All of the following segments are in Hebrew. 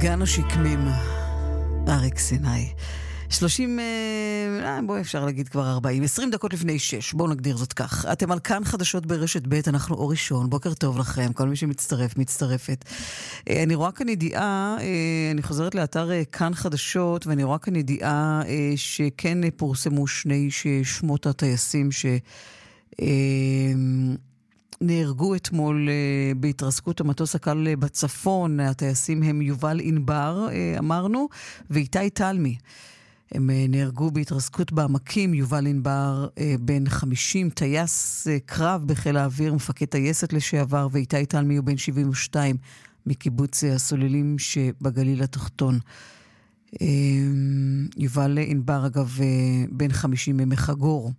גן השקמים, אריק סיני. 30, אפשר להגיד כבר 20 דקות לפני 6, בואו נגדיר זאת כך. אתם על כאן חדשות ברשת ב', אנחנו אור ראשון, בוקר טוב לכם, כל מי מצטרפת. אני רואה כאן ידיעה, אני חוזרת לאתר כאן חדשות, ואני רואה כאן ידיעה שכן פורסמו שני שמות הטייסים נהרגו אתמול בהתרסקות המטוס הקל בצפון. הטייסים הם יובל ענבר, אמרנו, ואיתי תלמי. הם נהרגו בהתרסקות בעמקים. יובל ענבר בן 50, טייס קרב בחיל האוויר, מפקד טייסת לשעבר, ואיתי תלמי הוא בן 72 מקיבוץ הסוללים שבגליל התחתון. יובל ענבר אגב בן 50 ממחגור.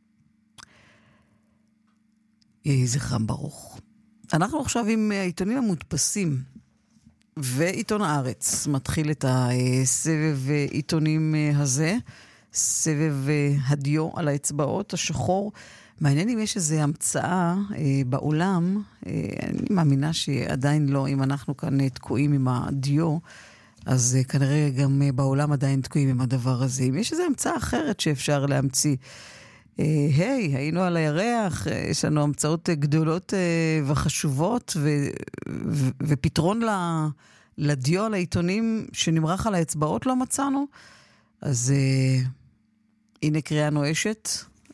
יהי זכרם ברוך. אנחנו עכשיו עם העיתונים המודפסים, ועיתון הארץ מתחיל את הסבב עיתונים הזה, סבב הדיו על האצבעות השחור. מעניין אם יש איזו המצאה בעולם, אני מאמינה שעדיין לא, אם אנחנו כאן תקועים עם הדיו, אז כנראה גם בעולם עדיין תקועים עם הדבר הזה. אם יש איזו המצאה אחרת שאפשר להמציא, היינו על הירח, יש לנו המצאות גדולות וחשובות, ופתרון לדיו על העיתונים שנמרח על האצבעות לא מצאנו. אז הנה קריאה נואשת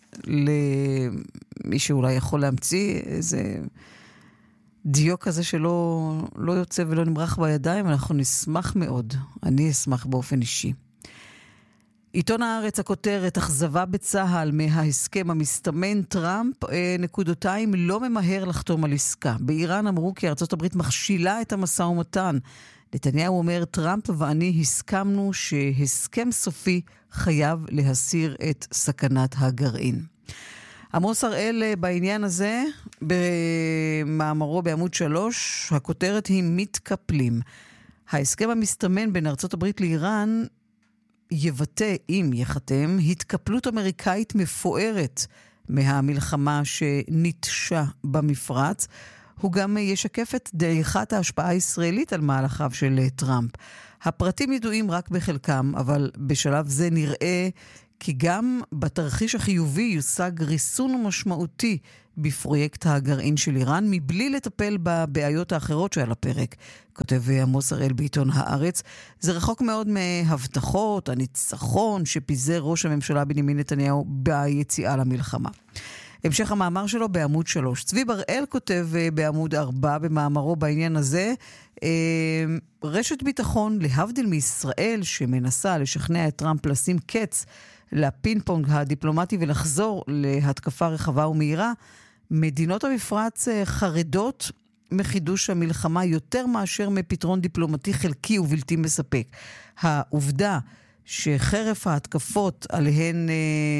למי שאולי יכול להמציא איזה דיו כזה שלא יוצא ולא נמרח בידיים. אנחנו נשמח מאוד, אני אשמח באופן אישי. עיתון הארץ, הכותרת, אכזבה בצהל מההסכם המסתמן, טראמפ, נקודותיים, לא ממהר לחתום על עסקה. באיראן אמרו כי ארצות הברית מכשילה את המשא ומתן. נתניהו אומר, טראמפ ואני הסכמנו שהסכם סופי חייב להסיר את סכנת הגרעין. עמוס הראל בעניין הזה, במאמרו בעמוד 3, הכותרת היא מתקפלים. ההסכם המסתמן בין ארצות הברית לאיראן יבטא, אם יחתם, התקפלות אמריקאית מפוארת מהמלחמה שנטשה במפרץ. הוא גם ישקף את דעיכת ההשפעה הישראלית על מהלכיו של טראמפ. הפרטים ידועים רק בחלקם, אבל בשלב זה נראה כי גם בתרחיש החיובי יושג ריסון משמעותי בפרויקט הגרעין של איראן, מבלי לטפל בבעיות האחרות שעל הפרק, כותב עמוס הראל בעיתון הארץ. זה רחוק מאוד מהבטחות, הניצחון שפיזר ראש הממשלה בנימין נתניהו ביציאה למלחמה. המשך המאמר שלו בעמוד 3. צבי בראל כותב בעמוד 4 במאמרו בעניין הזה, רשת ביטחון להבדיל מישראל שמנסה לשכנע את טראמפ לשים קץ לפינג פונג הדיפלומטי ולחזור להתקפה רחבה ומהירה, מדינות המפרץ חרדות מחידוש המלחמה יותר מאשר מפתרון דיפלומטי חלקי ובלתי מספק. העובדה שחרף ההתקפות עליהן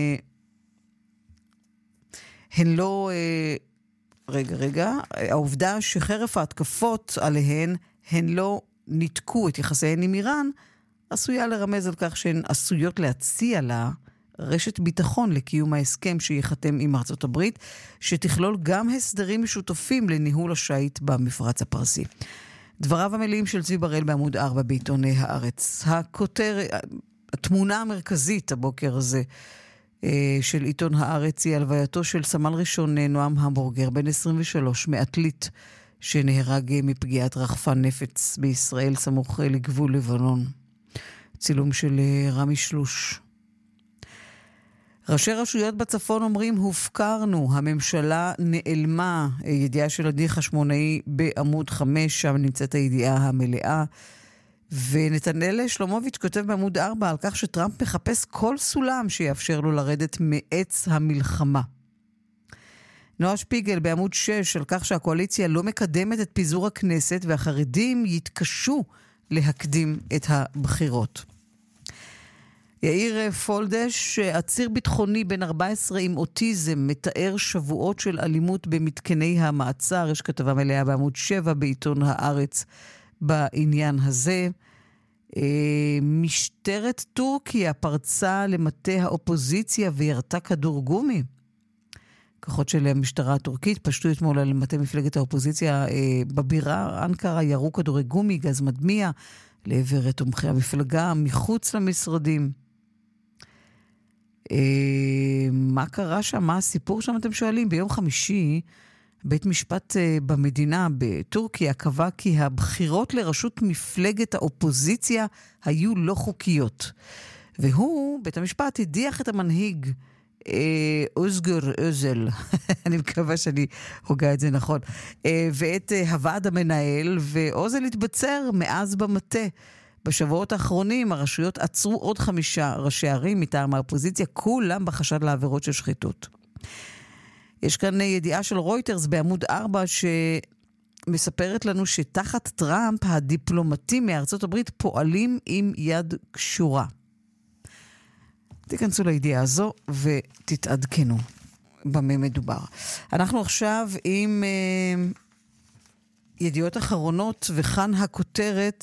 הן לא העובדה שחרף ההתקפות עליהן הן לא ניתקו את יחסיהן עם איראן, עשויה לרמז על כך שהן עשויות להציע לה רשת ביטחון לקיום ההסכם שיחתם עם ארצות הברית, שתכלול גם הסדרים משותפים לניהול השייט במפרץ הפרסי. דבריו המלאים של צבי בראל בעמוד 4 בעיתון הארץ. התמונה המרכזית הבוקר הזה של עיתון הארץ היא הלווייתו של סמל ראשון נועם המבורגר, בן 23, מעתלית שנהרג מפגיעת רחפן נפץ בישראל סמוך לגבול לבנון. צילום של רמי שלוש. ראשי רשויות בצפון אומרים, הופקרנו, הממשלה נעלמה. ידיעה של עדי חשמונאי בעמוד 5, שם נמצאת הידיעה המלאה. ונתנאל שלומוביץ' כותב בעמוד 4 על כך שטראמפ מחפש כל סולם שיאפשר לו לרדת מעץ המלחמה. נועה שפיגל בעמוד 6 על כך שהקואליציה לא מקדמת את פיזור הכנסת והחרדים יתקשו להקדים את הבחירות. יאיר פולדש, עציר ביטחוני בן 14 עם אוטיזם, מתאר שבועות של אלימות במתקני המעצר. יש כתבה מלאה בעמוד 7 בעיתון הארץ בעניין הזה. משטרת טורקיה פרצה למטה האופוזיציה וירתה כדור גומי. כוחות של המשטרה הטורקית פשטו אתמול על מטה מפלגת האופוזיציה בבירה אנקרה, ירו כדורי גומי, גז מדמיע לעבר תומכי המפלגה מחוץ למשרדים. מה קרה שם? מה הסיפור שם אתם שואלים? ביום חמישי בית משפט במדינה בטורקיה קבע כי הבחירות לראשות מפלגת האופוזיציה היו לא חוקיות. והוא, בית המשפט, הדיח את המנהיג אוזגר אוזל, אני מקווה שאני הוגה את זה נכון, ואת הוועד המנהל, ואוזל התבצר מאז במטה. בשבועות האחרונים הרשויות עצרו עוד 5 ראשי ערים מטעם האופוזיציה, כולם בחשד לעבירות של שחיתות. יש כאן ידיעה של רויטרס בעמוד 4 שמספרת לנו שתחת טראמפ הדיפלומטים מארצות הברית פועלים עם יד קשורה. תיכנסו לידיעה הזו ותתעדכנו במה מדובר. אנחנו עכשיו עם ידיעות אחרונות, וכאן הכותרת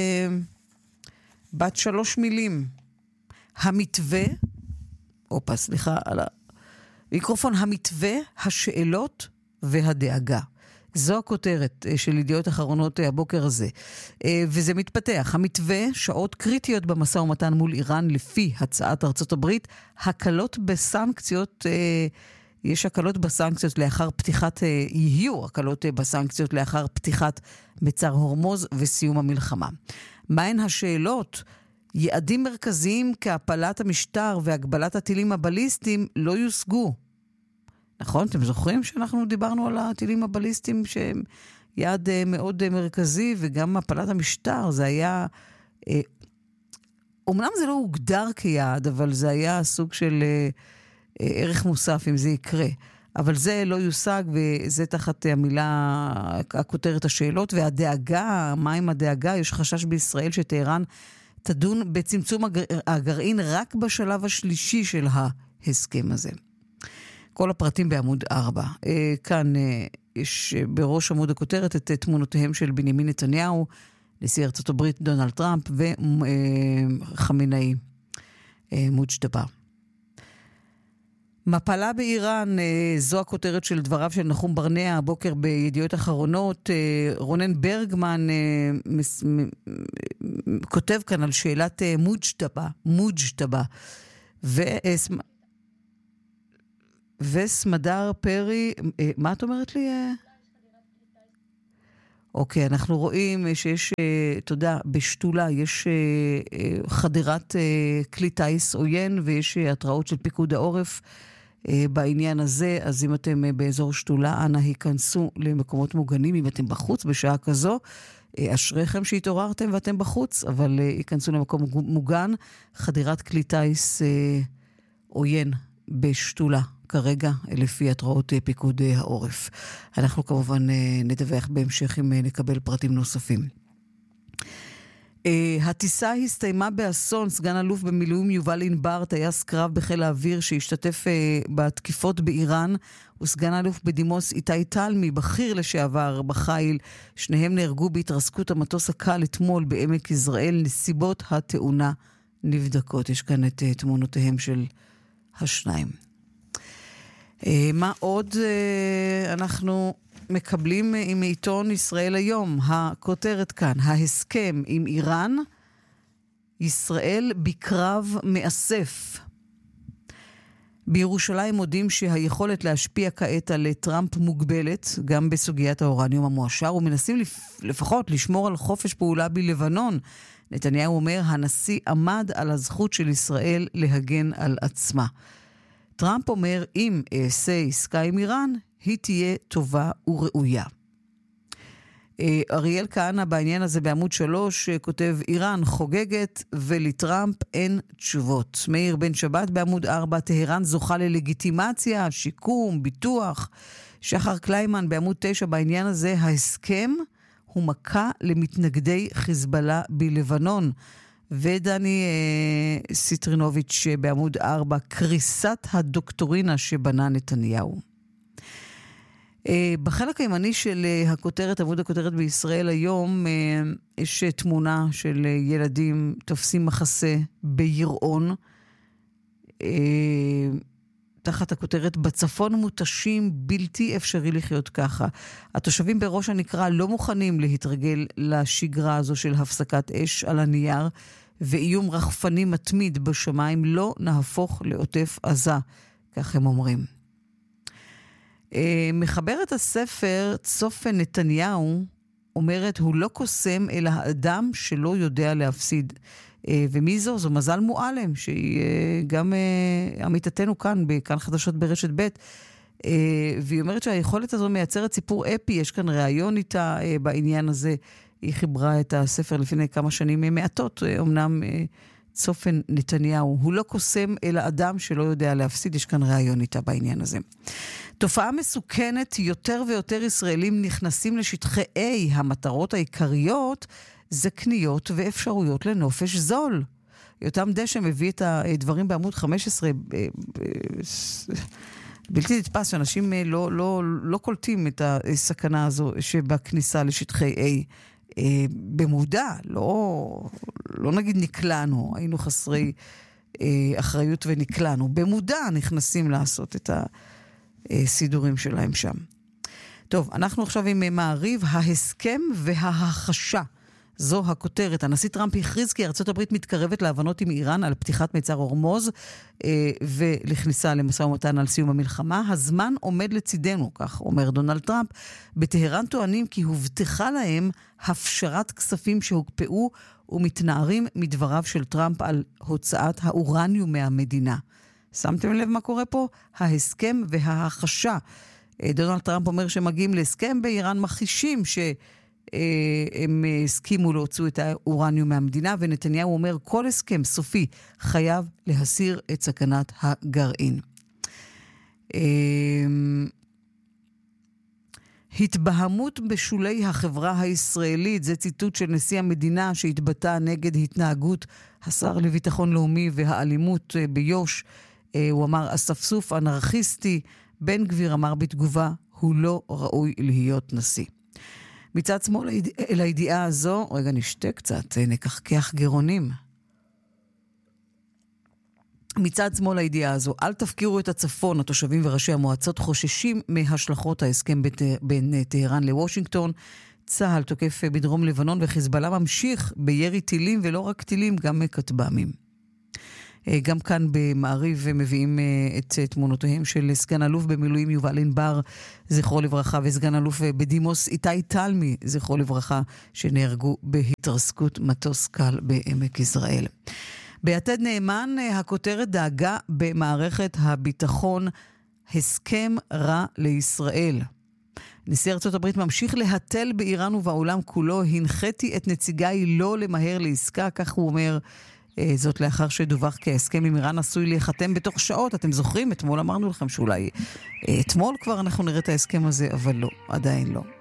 בת 3 מילים. המתווה, סליחה על המיקרופון, המתווה, השאלות והדאגה. זו הכותרת של ידיעות אחרונות הבוקר הזה. וזה מתפתח. המתווה, שעות קריטיות במשא ומתן מול איראן לפי הצעת ארצות הברית, הקלות בסנקציות, יש הקלות בסנקציות לאחר פתיחת, יהיו הקלות בסנקציות לאחר פתיחת מצר הורמוז וסיום המלחמה. מהן השאלות? יעדים מרכזיים כהפלת המשטר והגבלת הטילים הבליסטיים לא יושגו. נכון? אתם זוכרים שאנחנו דיברנו על הטילים הבליסטיים שהם יעד מאוד מרכזי, וגם הפלת המשטר, זה היה, אומנם זה לא הוגדר כיעד, אבל זה היה סוג של ערך מוסף אם זה יקרה. אבל זה לא יושג, וזה תחת המילה, הכותרת השאלות, והדאגה, מה עם הדאגה? יש חשש בישראל שטהרן תדון בצמצום הגרעין רק בשלב השלישי של ההסכם הזה. כל הפרטים בעמוד 4. כאן יש בראש עמוד הכותרת את תמונותיהם של בנימין נתניהו, נשיא ארצות הברית דונלד טראמפ וחמינאי מוג'תבא. מפלה באיראן, זו הכותרת של דבריו של נחום ברנע הבוקר בידיעות אחרונות. רונן ברגמן כותב כאן על שאלת מוג'תבא. וסמדר פרי, מה את אומרת לי? אוקיי, אנחנו רואים שיש, תודה, בשתולה יש חדירת כלי טייס עוין, ויש התראות של פיקוד העורף בעניין הזה. אז אם אתם באזור שתולה, אנא היכנסו למקומות מוגנים. אם אתם בחוץ בשעה כזו, אשריכם שהתעוררתם ואתם בחוץ, אבל היכנסו למקום מוגן. חדירת כלי טייס עוין בשתולה כרגע, לפי התראות פיקוד העורף. אנחנו כמובן נדווח בהמשך אם נקבל פרטים נוספים. הטיסה הסתיימה באסון. סגן אלוף במילואים יובל ענבר, טייס קרב בחיל האוויר שהשתתף בתקיפות באיראן, וסגן אלוף בדימוס איתי תלמי, בכיר לשעבר בחיל, שניהם נהרגו בהתרסקות המטוס הקל אתמול בעמק יזרעאל. נסיבות התאונה נבדקות. יש כאן את תמונותיהם של השניים. מה עוד אנחנו מקבלים עם עיתון ישראל היום? הכותרת כאן, ההסכם עם איראן, ישראל בקרב מאסף. בירושלים מודים שהיכולת להשפיע כעת על טראמפ מוגבלת, גם בסוגיית האורניום המועשר, ומנסים לפחות לשמור על חופש פעולה בלבנון. נתניהו אומר, הנשיא עמד על הזכות של ישראל להגן על עצמה. טראמפ אומר, אם אעשה עסקה עם איראן, היא תהיה טובה וראויה. אריאל כהנא בעניין הזה בעמוד 3 כותב, איראן חוגגת ולטראמפ אין תשובות. מאיר בן שבת בעמוד 4, טהרן זוכה ללגיטימציה, שיקום, ביטוח. שחר קליימן בעמוד 9 בעניין הזה, ההסכם הוא מכה למתנגדי חיזבאללה בלבנון. ודני סיטרינוביץ' בעמוד 4, קריסת הדוקטורינה שבנה נתניהו. בחלק הימני של הכותרת, עמוד הכותרת בישראל היום, יש תמונה של ילדים תופסים מחסה בירעון. תחת הכותרת בצפון מותשים, בלתי אפשרי לחיות ככה. התושבים בראש הנקרה לא מוכנים להתרגל לשגרה הזו של הפסקת אש על הנייר, ואיום רחפני מתמיד בשמיים. לא נהפוך לעוטף עזה, כך הם אומרים. מחברת הספר צופן נתניהו אומרת, הוא לא קוסם אלא האדם שלא יודע להפסיד. ומי זו? זו מזל מועלם, שהיא גם עמיתתנו כאן, בכאן חדשות ברשת ב', והיא אומרת שהיכולת הזו מייצרת סיפור אפי, יש כאן ראיון איתה בעניין הזה. היא חיברה את הספר לפני כמה שנים מעטות, אמנם צופן נתניהו, הוא לא קוסם אלא אדם שלא יודע להפסיד, יש כאן ראיון איתה בעניין הזה. תופעה מסוכנת, יותר ויותר ישראלים נכנסים לשטחי A, המטרות העיקריות זה קניות ואפשרויות לנופש זול. יותם דשא מביא את הדברים בעמוד 15, בלתי נתפס שאנשים לא קולטים את הסכנה הזו שבכניסה לשטחי A. במודע, לא נגיד נקלענו, היינו חסרי אחריות ונקלענו. במודע נכנסים לעשות את הסידורים שלהם שם. טוב, אנחנו עכשיו עם מעריב, ההסכם וההחשה. זו הכותרת. הנשיא טראמפ הכריז כי ארצות הברית מתקרבת להבנות עם איראן על פתיחת מצר הורמוז ולכניסה למשא ומתן על סיום המלחמה. הזמן עומד לצידנו, כך אומר דונלד טראמפ. בטהרן טוענים כי הובטחה להם הפשרת כספים שהוקפאו ומתנערים מדבריו של טראמפ על הוצאת האורניום מהמדינה. שמתם לב מה קורה פה? ההסכם וההחשה. דונלד טראמפ אומר שמגיעים להסכם, באיראן מכחישים הם הסכימו להוציא את האורניום מהמדינה, ונתניהו אומר כל הסכם סופי חייב להסיר את סכנת הגרעין. התבהמות בשולי החברה הישראלית, זה ציטוט של נשיא המדינה שהתבטא נגד התנהגות השר לביטחון לאומי והאלימות ביוש. הוא אמר אספסוף אנרכיסטי. בן גביר אמר בתגובה, הוא לא ראוי להיות נשיא. מצד שמאל אל הידיעה הזו, רגע נשתה קצת, נקחקח גרונים. מצד שמאל הידיעה הזו, אל תפקירו את הצפון, התושבים וראשי המועצות חוששים מהשלכות ההסכם בין טהרן לוושינגטון. צהל תוקף בדרום לבנון וחיזבאללה ממשיך בירי טילים, ולא רק טילים, גם כטב"מים. גם כאן במעריב מביאים את תמונותיהם של סגן אלוף במילואים יובל ענבר, זכרו לברכה, וסגן אלוף בדימוס איתי תלמי, זכרו לברכה, שנהרגו בהתרסקות מטוס קל בעמק יזרעאל. ביתד נאמן, הכותרת דאגה במערכת הביטחון, הסכם רע לישראל. נשיא ארצות הברית ממשיך להטל באיראן ובעולם כולו, הנחיתי את נציגיי לא למהר לעסקה, כך הוא אומר. זאת לאחר שדווח כי ההסכם עם איראן עשוי להיחתם בתוך שעות. אתם זוכרים? אתמול אמרנו לכם שאולי אתמול כבר אנחנו נראה את ההסכם הזה, אבל לא, עדיין לא.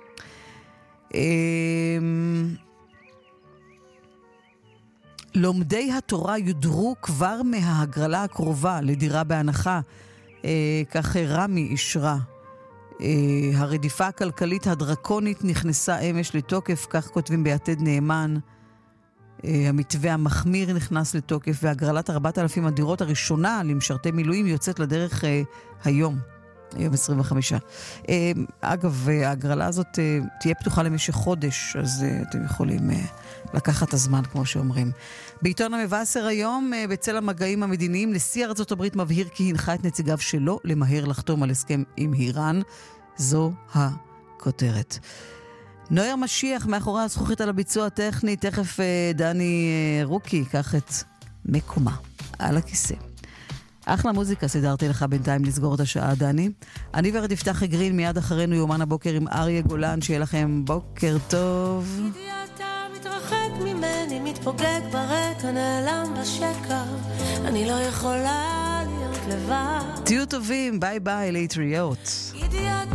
לומדי התורה יודרו כבר מההגרלה הקרובה לדירה בהנחה, כך רמי אישרה. הרדיפה הכלכלית הדרקונית נכנסה אמש לתוקף, כך כותבים ביתד נאמן. המתווה המחמיר נכנס לתוקף, והגרלת 4,000 הדירות הראשונה למשרתי מילואים יוצאת לדרך היום 25. אגב, ההגרלה הזאת תהיה פתוחה למשך חודש, אז אתם יכולים לקחת את הזמן, כמו שאומרים. בעיתון המבשר היום, בצל המגעים המדיניים, נשיא ארצות הברית מבהיר כי הנחה את נציגיו שלו למהר לחתום על הסכם עם איראן. זו הכותרת. נויר משיח מאחורי הזכוכית על הביצוע הטכני, תכף דני רוקי ייקח את מקומה על הכיסא. אחלה מוזיקה סידרתי לך בינתיים לסגור את השעה, דני. אני ורד יפתח גרין, מיד אחרינו יומן הבוקר עם אריה גולן, שיהיה לכם בוקר טוב. אתה מתרחק ממני, מתפוגג ברקע, נעלם בשקע, אני לא יכולה להיות לבד. תהיו טובים, ביי ביי, להתראות.